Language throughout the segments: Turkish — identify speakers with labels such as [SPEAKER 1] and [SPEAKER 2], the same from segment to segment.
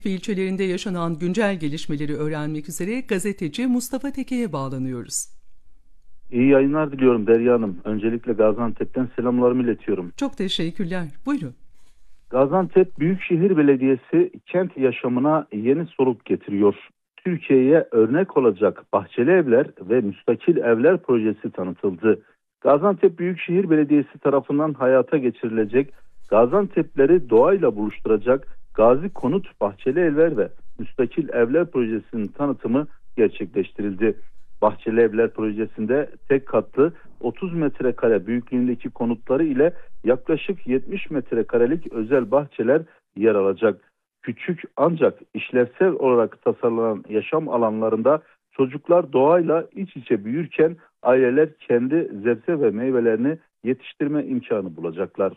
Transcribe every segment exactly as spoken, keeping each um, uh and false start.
[SPEAKER 1] ve ilçelerinde yaşanan güncel gelişmeleri öğrenmek üzere gazeteci Mustafa Teke'ye bağlanıyoruz.
[SPEAKER 2] İyi yayınlar diliyorum Derya Hanım. Öncelikle Gaziantep'ten selamlarımı iletiyorum.
[SPEAKER 1] Çok teşekkürler. Buyurun.
[SPEAKER 2] Gaziantep Büyükşehir Belediyesi kent yaşamına yeni soluk getiriyor. Türkiye'ye örnek olacak bahçeli evler ve müstakil evler projesi tanıtıldı. Gaziantep Büyükşehir Belediyesi tarafından hayata geçirilecek, Gaziantep'leri doğayla buluşturacak Gazi Konut Bahçeli Evler ve Müstakil Evler projesinin tanıtımı gerçekleştirildi. Bahçeli Evler projesinde tek katlı otuz metrekare büyüklüğündeki konutları ile yaklaşık yetmiş metrekarelik özel bahçeler yer alacak. Küçük ancak işlevsel olarak tasarlanan yaşam alanlarında çocuklar doğayla iç içe büyürken aileler kendi sebze ve meyvelerini yetiştirme imkanı bulacaklar.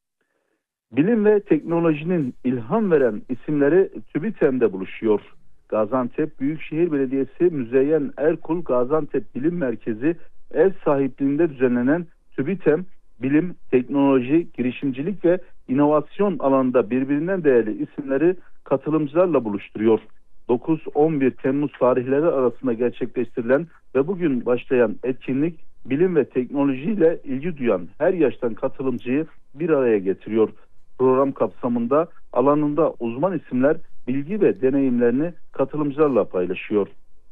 [SPEAKER 2] Bilim ve teknolojinin ilham veren isimleri TÜBİTEM'de buluşuyor. Gaziantep Büyükşehir Belediyesi Müzeyyen Erkul Gaziantep Bilim Merkezi ev sahipliğinde düzenlenen TÜBİTEM, bilim, teknoloji, girişimcilik ve inovasyon alanında birbirinden değerli isimleri katılımcılarla buluşturuyor. dokuz on bir Temmuz tarihleri arasında gerçekleştirilen ve bugün başlayan etkinlik, bilim ve teknolojiyle ilgi duyan her yaştan katılımcıyı bir araya getiriyor. Program kapsamında alanında uzman isimler bilgi ve deneyimlerini katılımcılarla paylaşıyor.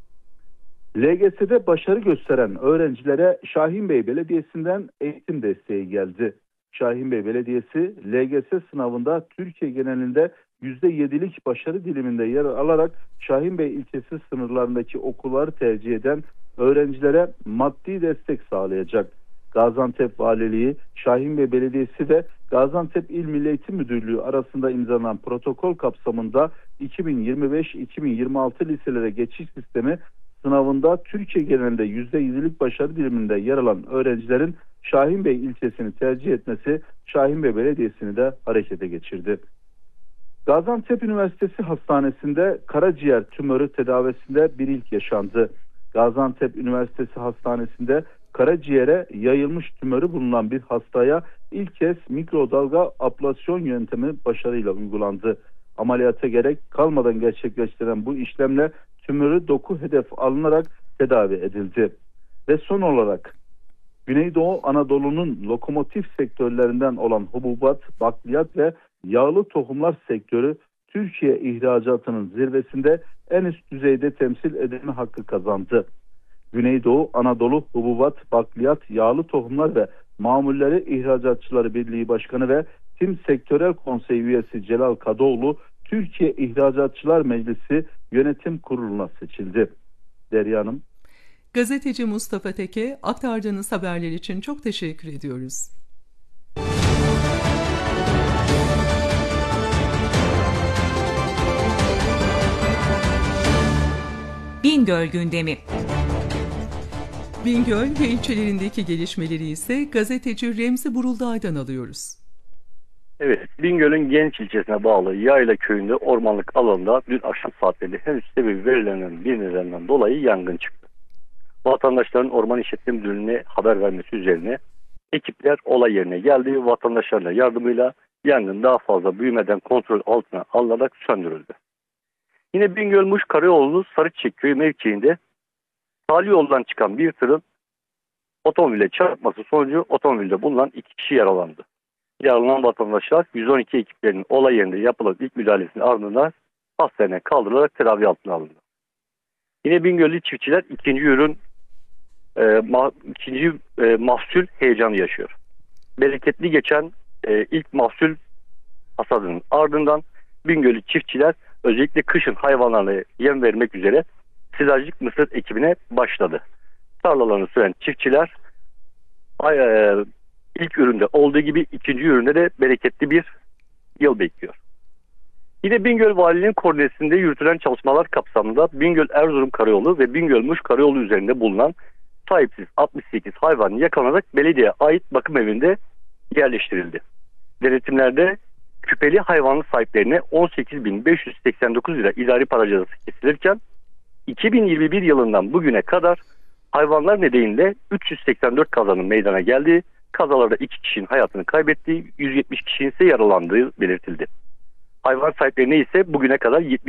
[SPEAKER 2] L G S'de başarı gösteren öğrencilere Şahinbey Belediyesi'nden eğitim desteği geldi. Şahinbey Belediyesi L G S sınavında Türkiye genelinde yüzde yedilik başarı diliminde yer alarak Şahinbey ilçesi sınırlarındaki okulları tercih eden öğrencilere maddi destek sağlayacak. Gaziantep Valiliği, Şahinbey Belediyesi ve Gaziantep İl Milli Eğitim Müdürlüğü arasında imzalanan protokol kapsamında iki bin yirmi beş iki bin yirmi altı liselere geçiş sistemi sınavında Türkiye genelinde yüzde yedilik başarı diliminde yer alan öğrencilerin Şahinbey ilçesini tercih etmesi Şahinbey Belediyesi'ni de harekete geçirdi. Gaziantep Üniversitesi Hastanesi'nde karaciğer tümörü tedavisinde bir ilk yaşandı. Gaziantep Üniversitesi Hastanesi'nde karaciğere yayılmış tümörü bulunan bir hastaya ilk kez mikrodalga ablasyon yöntemi başarıyla uygulandı. Ameliyata gerek kalmadan gerçekleştirilen bu işlemle tümörü doku hedef alınarak tedavi edildi. Ve son olarak Güneydoğu Anadolu'nun lokomotif sektörlerinden olan hububat, bakliyat ve yağlı tohumlar sektörü Türkiye ihracatının zirvesinde en üst düzeyde temsil edilme hakkı kazandı. Güneydoğu Anadolu Hububat, Bakliyat, Yağlı Tohumlar ve Mamulleri İhracatçıları Birliği Başkanı ve Tim Sektörel Konsey üyesi Celal Kadıoğlu, Türkiye İhracatçılar Meclisi Yönetim Kurulu'na seçildi. Derya Hanım.
[SPEAKER 1] Gazeteci Mustafa Teke, aktardığınız haberler için çok teşekkür ediyoruz.
[SPEAKER 3] Bingöl gündemi.
[SPEAKER 1] Bingöl ve ilçelerindeki gelişmeleri ise gazeteci Remzi Buruldağ'dan alıyoruz.
[SPEAKER 4] Evet, Bingöl'ün Genç ilçesine bağlı Yayla köyünde ormanlık alanda dün akşam saatlerinde henüz sebebi verilen bir nedenden dolayı yangın çıktı. Vatandaşların Orman İşletme Müdürlüğü'ne haber vermesi üzerine ekipler olay yerine geldi. Vatandaşlarla yardımıyla yangın daha fazla büyümeden kontrol altına alınarak söndürüldü. Yine Bingöl-Muş Karayolu'nun Sarıçiçek köyü mevkiinde sahil yoldan çıkan bir tırın otomobile çarpması sonucu otomobilde bulunan iki kişi yaralandı. Yaralanan vatandaşlar yüz on iki ekiplerinin olay yerinde yapılan ilk müdahalesinin ardından hastaneye kaldırılarak tedavi altına alındı. Yine Bingöllü çiftçiler ikinci ürün e, ma, ikinci e, mahsul heyecanı yaşıyor. Bereketli geçen e, ilk mahsul hasadının ardından Bingöllü çiftçiler özellikle kışın hayvanlarına yem vermek üzere silajlık mısır ekibine başladı. Tarlalarını süren çiftçiler e, ilk üründe olduğu gibi ikinci üründe de bereketli bir yıl bekliyor. Yine Bingöl Valiliğinin koordinesinde yürütülen çalışmalar kapsamında Bingöl-Erzurum Karayolu ve Bingöl-Muş Karayolu üzerinde bulunan sahipsiz altmış sekiz hayvan yakalanarak belediyeye ait bakım evinde yerleştirildi. Denetimlerde küpeli hayvanlı sahiplerine on sekiz bin beş yüz seksen dokuz lira idari para cezası kesilirken iki bin yirmi bir yılından bugüne kadar hayvanlar nedeniyle üç yüz seksen dört kazanın meydana geldiği, kazalarda iki kişinin hayatını kaybettiği, yüz yetmiş kişinin ise yaralandığı belirtildi. Hayvan sahiplerine ise bugüne kadar